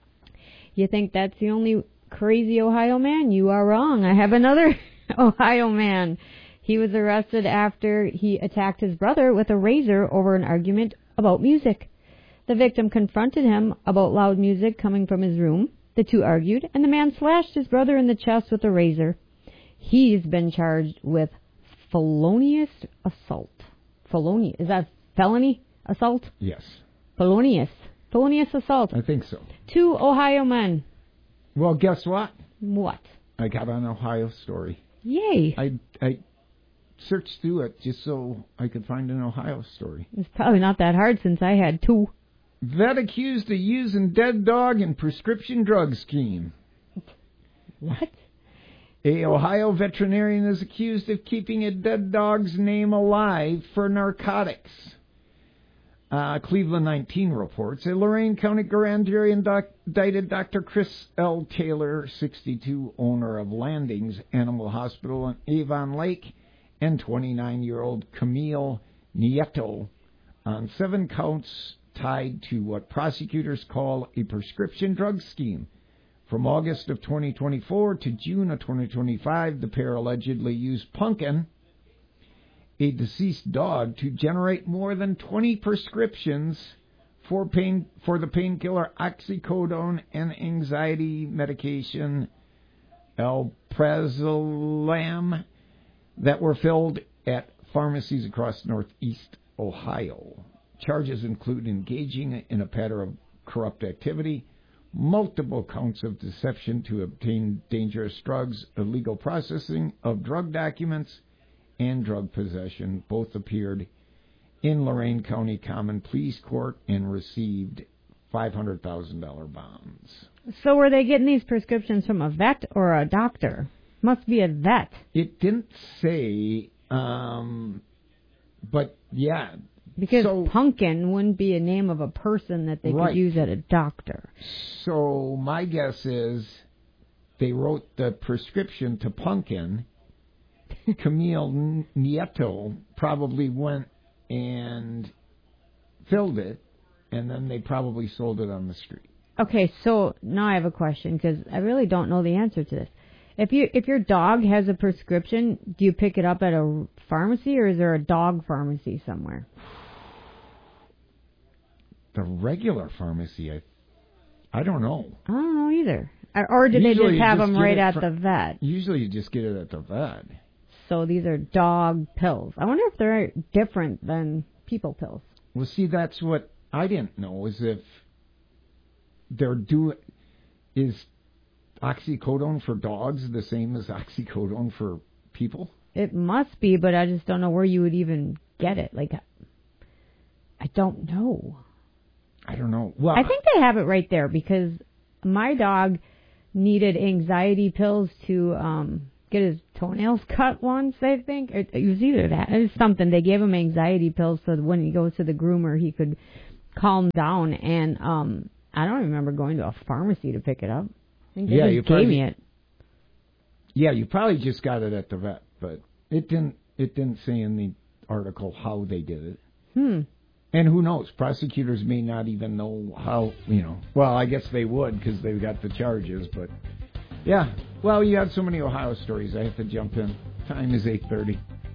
You think that's the only crazy Ohio man? You are wrong. I have another Ohio man. He was arrested after he attacked his brother with a razor over an argument about music. The victim confronted him about loud music coming from his room. The two argued, and the man slashed his brother in the chest with a razor. He's been charged with felonious assault. Felonious. Is that felony assault? Yes. Felonious. Felonious assault. I think so. Two Ohio men. Well, guess what? What? I got an Ohio story. Yay. I, I searched through it just so I could find an Ohio story. It's probably not that hard since I had two. Vet accused of using dead dog in prescription drug scheme. What? A Ohio veterinarian is accused of keeping a dead dog's name alive for narcotics. Uh, Cleveland nineteen reports a Lorain County grand jury indicted Doctor Chris L. Taylor, sixty-two, owner of Landings Animal Hospital on Avon Lake, and twenty-nine-year-old Camille Nieto on seven counts tied to what prosecutors call a prescription drug scheme. From August of twenty twenty-four to June of twenty twenty-five, the pair allegedly used Pumpkin, a deceased dog, to generate more than twenty prescriptions for pain for the painkiller oxycodone and anxiety medication Alprazolam that were filled at pharmacies across northeast Ohio. Charges include engaging in a pattern of corrupt activity, multiple counts of deception to obtain dangerous drugs, illegal processing of drug documents, and drug possession. Both appeared in Lorain County Common Pleas Court and received five hundred thousand dollars bonds. So were they getting these prescriptions from a vet or a doctor? Must be a vet. It didn't say, um, but yeah. Because so, Pumpkin wouldn't be a name of a person that they right. could use at a doctor. So my guess is they wrote the prescription to Pumpkin. Camille Nieto probably went and filled it and then they probably sold it on the street. Okay, so now I have a question because I really don't know the answer to this. If you if your dog has a prescription, do you pick it up at a pharmacy or is there a dog pharmacy somewhere? The regular pharmacy, I I don't know. I don't know either. Or do Usually they just have just them get right it at fr- the vet? Usually you just get it at the vet. So these are dog pills. I wonder if they're different than people pills. Well, see, that's what I didn't know, is if they're do is oxycodone for dogs the same as oxycodone for people? It must be, but I just don't know where you would even get it. Like, I don't know. I don't know. Well, I think they have it right there because my dog needed anxiety pills to um get his toenails cut once, I think. It, it was either that. It was something. They gave him anxiety pills so that when he goes to the groomer, he could calm down. And um I don't remember going to a pharmacy to pick it up. I think they yeah, just you gave probably, me it. Yeah, you probably just got it at the vet, but it didn't. It didn't say in the article how they did it. Hmm. And who knows? Prosecutors may not even know how. You know. Well, I guess they would because they've got the charges. But yeah. Well, you have so many Ohio stories. I have to jump in. Time is eight thirty.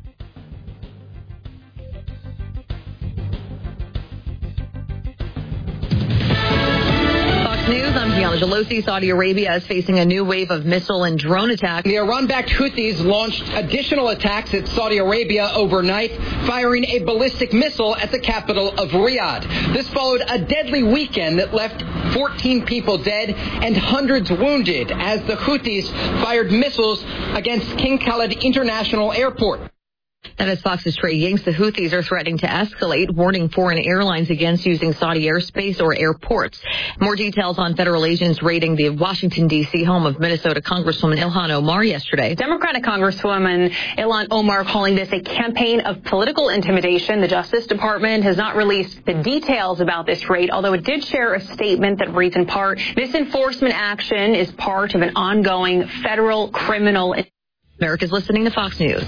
News, I'm Gianna Gelosi. Saudi Arabia is facing a new wave of missile and drone attacks. The Iran-backed Houthis launched additional attacks at Saudi Arabia overnight, firing a ballistic missile at the capital of Riyadh. This followed a deadly weekend that left fourteen people dead and hundreds wounded as the Houthis fired missiles against King Khalid International Airport. That is Fox's Trey Yingst. The Houthis are threatening to escalate, warning foreign airlines against using Saudi airspace or airports. More details on federal agents raiding the Washington, D C home of Minnesota Congresswoman Ilhan Omar yesterday. Democratic Congresswoman Ilhan Omar calling this a campaign of political intimidation. The Justice Department has not released the details about this raid, although it did share a statement that reads in part, this enforcement action is part of an ongoing federal criminal. America's listening to Fox News.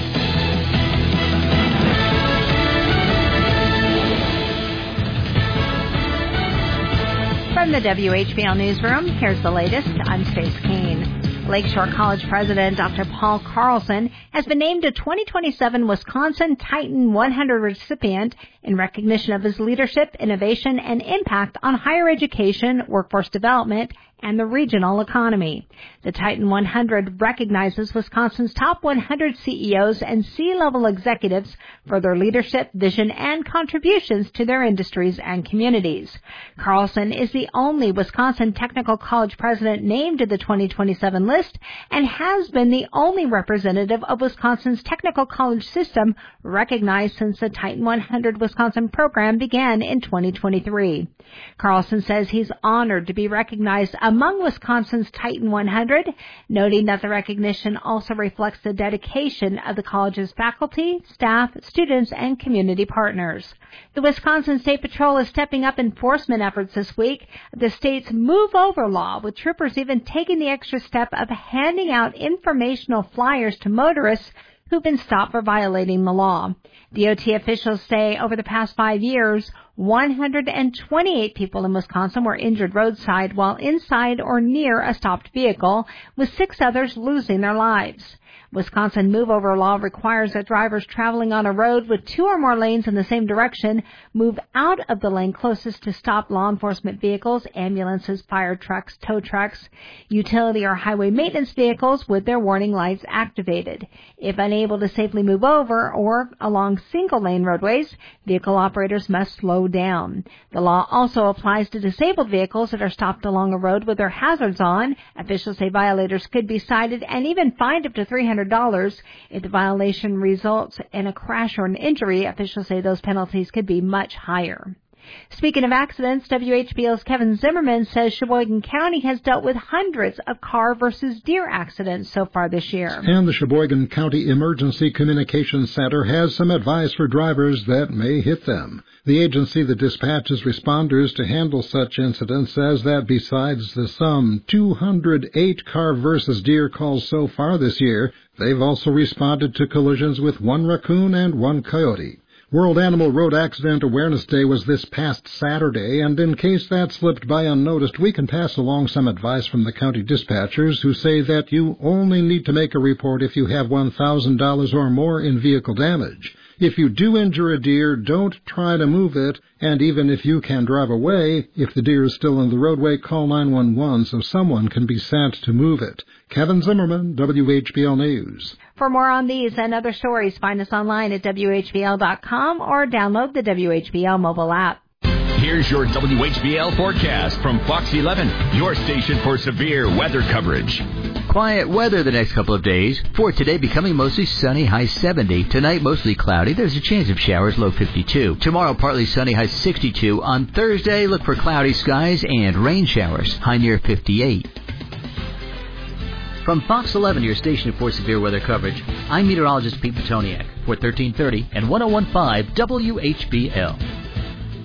From the W H B L Newsroom, here's the latest. I'm Stace Kane. Lakeshore College President Doctor Paul Carlson has been named a twenty twenty-seven Wisconsin Titan one hundred recipient in recognition of his leadership, innovation, and impact on higher education, workforce development, and the regional economy. The Titan one hundred recognizes Wisconsin's top one hundred C E Os and C-level executives for their leadership, vision, and contributions to their industries and communities. Carlson is the only Wisconsin Technical College president named to the twenty twenty-seven list and has been the only representative of Wisconsin's technical college system recognized since the Titan one hundred Wisconsin program began in twenty twenty-three. Carlson says he's honored to be recognized among Wisconsin's Titan one hundred, noting that the recognition also reflects the dedication of the college's faculty, staff, students, and community partners. The Wisconsin State Patrol is stepping up enforcement efforts this week. The state's Move Over law, with troopers even taking the extra step of handing out informational flyers to motorists who've been stopped for violating the law. D O T officials say over the past five years, one hundred twenty-eight people in Wisconsin were injured roadside while inside or near a stopped vehicle, with six others losing their lives. Wisconsin Move Over law requires that drivers traveling on a road with two or more lanes in the same direction move out of the lane closest to stopped law enforcement vehicles, ambulances, fire trucks, tow trucks, utility or highway maintenance vehicles with their warning lights activated. If unable to safely move over or along single-lane roadways, vehicle operators must slow down. The law also applies to disabled vehicles that are stopped along a road with their hazards on. Officials say violators could be cited and even fined up to three hundred dollars. If the violation results in a crash or an injury, officials say those penalties could be much higher. Speaking of accidents, W H B L's Kevin Zimmerman says Sheboygan County has dealt with hundreds of car versus deer accidents so far this year. And the Sheboygan County Emergency Communications Center has some advice for drivers that may hit them. The agency that dispatches responders to handle such incidents says that besides the some two hundred eight car versus deer calls so far this year, they've also responded to collisions with one raccoon and one coyote. World Animal Road Accident Awareness Day was this past Saturday, and in case that slipped by unnoticed, we can pass along some advice from the county dispatchers who say that you only need to make a report if you have one thousand dollars or more in vehicle damage. If you do injure a deer, don't try to move it, and even if you can drive away, if the deer is still in the roadway, call nine one one so someone can be sent to move it. Kevin Zimmerman, W H B L News. For more on these and other stories, find us online at W H B L dot com or download the W H B L mobile app. Here's your W H B L forecast from Fox eleven, your station for severe weather coverage. Quiet weather the next couple of days. For today, becoming mostly sunny, high seventy. Tonight, mostly cloudy. There's a chance of showers, low fifty-two. Tomorrow, partly sunny, high sixty-two. On Thursday, look for cloudy skies and rain showers, high near fifty-eight. From Fox eleven, your station for severe weather coverage, I'm meteorologist Pete Petoniak for thirteen thirty and ten fifteen W H B L.